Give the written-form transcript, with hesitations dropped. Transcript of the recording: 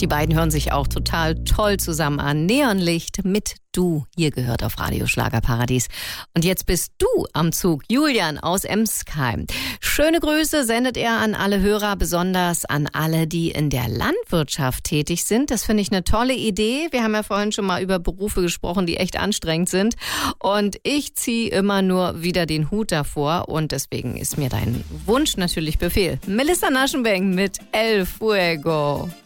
Die beiden hören sich auch total toll zusammen an. Neonlicht mit Du, hier gehört auf Radio Schlagerparadies. Und jetzt bist du am Zug, Julian aus Emskheim. Schöne Grüße sendet er an alle Hörer, besonders an alle, die in der Landwirtschaft tätig sind. Das finde ich eine tolle Idee. Wir haben ja vorhin schon mal über Berufe gesprochen, die echt anstrengend sind. Und ich ziehe immer nur wieder den Hut davor. Und deswegen ist mir dein Wunsch natürlich Befehl. Melissa Naschenbeng mit El Fuego.